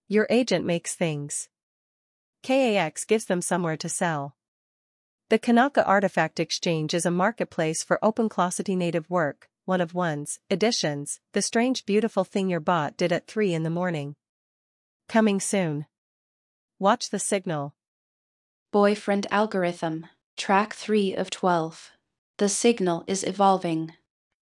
Your agent makes things. KAX gives them somewhere to sell. The Kanaka Artifact Exchange is a marketplace for OpenClassity native work, one of ones, editions, the strange beautiful thing your bot did at 3 in the morning. Coming soon. Watch the signal. Boyfriend algorithm, track 3 of 12. The signal is evolving.